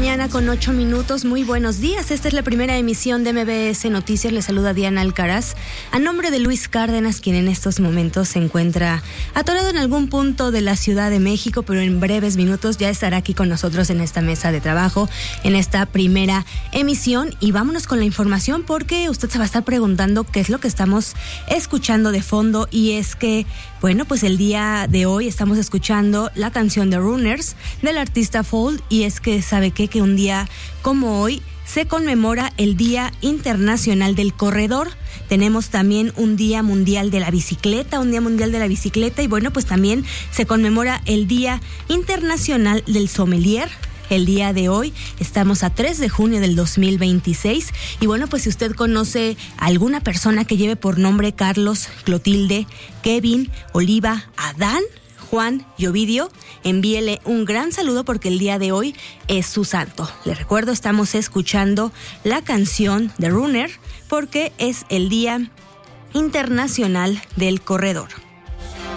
mañana con 8 minutos. Muy buenos días. Esta es la primera emisión de MBS Noticias. Le saluda Diana Alcaraz. A nombre de Luis Cárdenas, quien en estos momentos se encuentra atorado en algún punto de la Ciudad de México, pero en breves minutos ya estará aquí con nosotros en esta mesa de trabajo, en esta primera emisión. Y vámonos con la información, porque usted se va a estar preguntando qué es lo que estamos escuchando de fondo. Y es que, bueno, pues el día de hoy estamos escuchando la canción de Runners del artista Fold. Y es que, ¿sabe qué? Que un día como hoy se conmemora el Día Internacional del Corredor. Tenemos también un Día Mundial de la Bicicleta, y bueno, pues también se conmemora el Día Internacional del Sommelier. El día de hoy estamos a 3 de junio del 2026 y bueno, pues si usted conoce a alguna persona que lleve por nombre Carlos, Clotilde, Kevin, Oliva, Adán, Juan y Ovidio, envíele un gran saludo porque el día de hoy es su santo. Les recuerdo, estamos escuchando la canción de Runner porque es el Día Internacional del Corredor.